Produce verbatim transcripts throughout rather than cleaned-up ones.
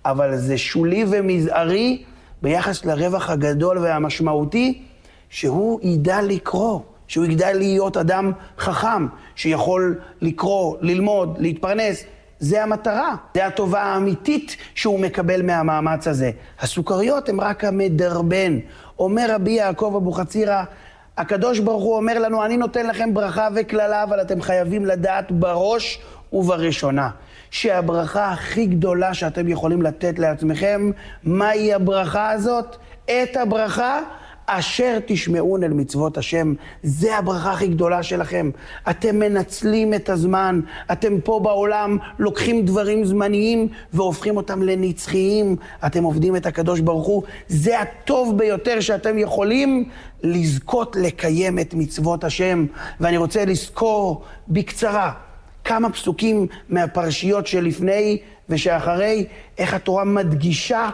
אבל זה שולי ומזערי ביחס לרווח הגדול והמשמעותי, שהוא ידע לקרוא, שהוא ידע להיות אדם חכם, שיכול לקרוא, ללמוד, להתפרנס. זה המטרה, זה הטובה האמיתית שהוא מקבל מהמאמץ הזה. הסוכריות הם רק המדרבן. אומר רבי יעקב אבוחצירא, הקדוש ברוך הוא אומר לנו, אני נותן לכם ברכה וכללה, אבל אתם חייבים לדעת בראש ובראשונה, שהברכה הכי גדולה שאתם יכולים לתת לעצמכם, מהי הברכה הזאת? את הברכה אשר תשמעון אל מצוות השם. זה הברכה הכי גדולה שלכם. אתם מנצלים את הזמן, אתם פה בעולם לוקחים דברים זמניים והופכים אותם לנצחיים. אתם עובדים את הקדוש ברוך הוא. זה הטוב ביותר שאתם יכולים לזכות לקיים את מצוות השם. ואני רוצה לזכור בקצרה כמה פסוקים מהפרשיות שלפני ושאחרי, איך התורה מדגישה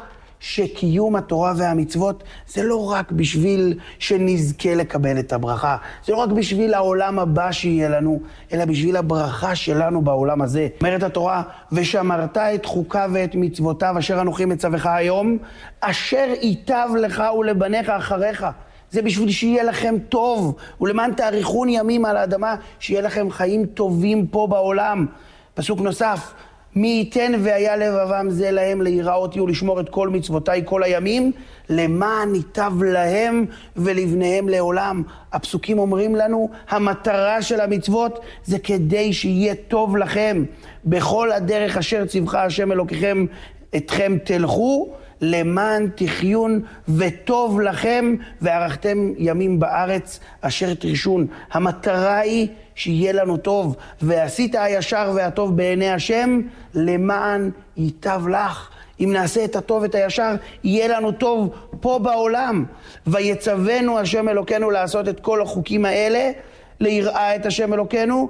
שקיום התורה והמצוות זה לא רק בשביל שנזכה לקבל את הברכה, זה לא רק בשביל העולם הבא שיהיה לנו, אלא בשביל הברכה שלנו בעולם הזה. אומרת התורה, ושמרת את חוקיו ואת מצוותיו אשר אנוכי מצווך היום, אשר ייטב לך ולבניך אחריך. זה בשביל שיהיה לכם טוב, ולמען תאריכון ימים על האדמה, שיהיה לכם חיים טובים פה בעולם. פסוק נוסף, מי ייתן והיה לבבם זה להם להיראותי ולשמור את כל מצוותיי כל הימים, למען ייטב להם ולבניהם לעולם. הפסוקים אומרים לנו, המטרה של המצוות זה כדי שיהיה טוב לכם. בכל הדרך אשר ציווך השם אלוקיכם אתכם תלכו, למען תחיון וטוב לכם, וערכתם ימים בארץ אשר תרשון. המטרה היא שיהיה לנו טוב, ועשית הישר והטוב בעיני השם, למען ייטב לך. אם נעשה את הטוב ואת הישר, יהיה לנו טוב פה בעולם. ויצוונו השם אלוקינו לעשות את כל החוקים האלה, ליראה את השם אלוקינו,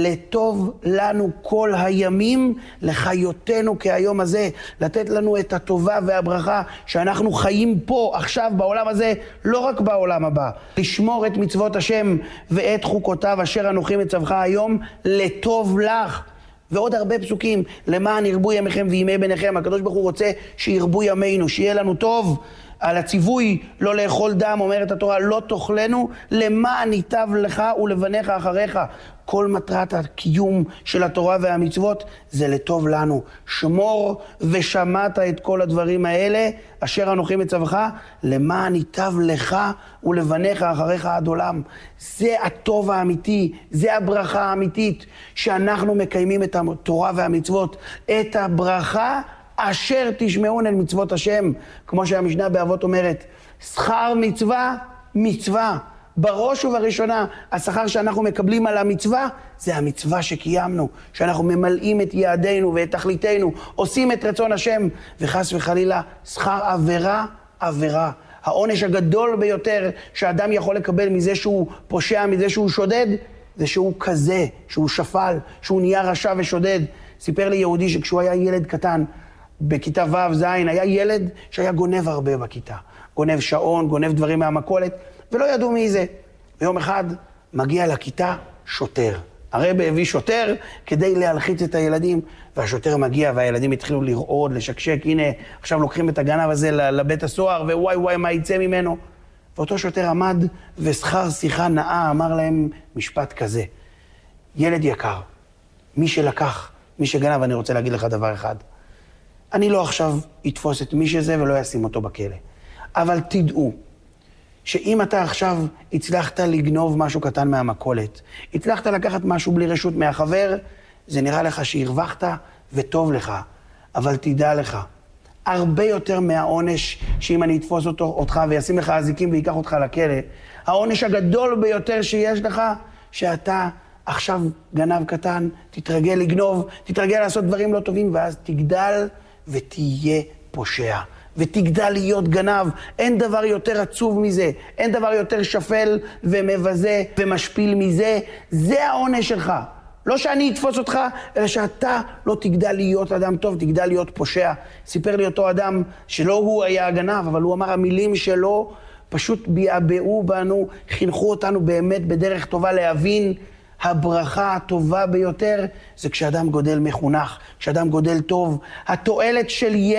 לטוב לנו כל הימים, לחיותנו כהיום הזה, לתת לנו את הטובה והברכה שאנחנו חיים פה, עכשיו, בעולם הזה, לא רק בעולם הבא. לשמור את מצוות השם ואת חוקותיו אשר אנוכי מצווך היום, לטוב לך. ועוד הרבה פסוקים, למען ירבו ימיכם וימי בניכם. הקדוש ברוך הוא רוצה שירבו ימינו, שיהיה לנו טוב. על הציווי לא לאכול דם, אומרת התורה, לא תאכלנו, למען ייטב לך ולבניך אחריך. כל מטרת הקיום של התורה והמצוות זה לטוב לנו. שמור ושמעת את כל הדברים האלה, אשר אנוכי מצווך, למען ייטב לך ולבניך אחריך עד עולם. זה הטוב האמיתי, זה הברכה האמיתית, שאנחנו מקיימים את התורה והמצוות, את הברכה אשר תשמעון אל מצוות השם, כמו שהמשנה באבות אומרת, שכר מצווה, מצווה. בראש ובראשונה, השכר שאנחנו מקבלים על המצווה, זה המצווה שקיימנו, שאנחנו ממלאים את יעדינו ואת תכליתנו, עושים את רצון השם, וחס וחלילה, שכר עבירה, עבירה. העונש הגדול ביותר שאדם יכול לקבל מזה שהוא פושע, מזה שהוא שודד, זה שהוא כזה, שהוא שפל, שהוא נהיה רשע ושודד. סיפר לי יהודי שכשהוא היה ילד קטן, בכיתה ו' ז', היה ילד שהיה גונב הרבה בכיתה. גונב שעון, גונב דברים מהמכולת, ולא ידעו מי זה. ויום אחד מגיע לכיתה שוטר. הרב הביא שוטר כדי להלחיץ את הילדים, והשוטר מגיע והילדים התחילו לרעוד, לשקשק, הנה, עכשיו לוקחים את הגנב הזה לבית הסוהר, ווואי וואי מה יצא ממנו. ואותו שוטר עמד ושכר שיחה נאה, אמר להם משפט כזה, ילד יקר, מי שלקח, מי שגנב, אני רוצה להגיד לך דבר אחד. אני לא עכשיו אתפוס את מי שזה ולא אשים אותו בכלא. אבל תדעו שאם אתה עכשיו הצלחת לגנוב משהו קטן מהמכולת, הצלחת לקחת משהו בלי רשות מהחבר, זה נראה לך שהרווחת וטוב לך. אבל תדע לך, הרבה יותר מהעונש שאם אני אתפוס אותו, אותך וישים לך אזיקים ויקח אותך לכלא, העונש הגדול ביותר שיש לך, שאתה עכשיו גנב קטן, תתרגל לגנוב, תתרגל לעשות דברים לא טובים, ואז תגדל ותהיה פושע. ותגדל להיות גנב. אין דבר יותר עצוב מזה, אין דבר יותר שפל ומבזה ומשפיל מזה. זה העונש שלך. לא שאני אתפוס אותך, אלא שאתה לא תגדל להיות אדם טוב, תגדל להיות פושע. סיפר לי אותו אדם שלא הוא היה הגנב, אבל הוא אמר המילים שלו פשוט ביעבעו בנו, חינכו אותנו באמת בדרך טובה להבין הברכה הטובה ביותר זה כשאדם גודל מחונך, כשאדם גודל טוב. התועלת של ילד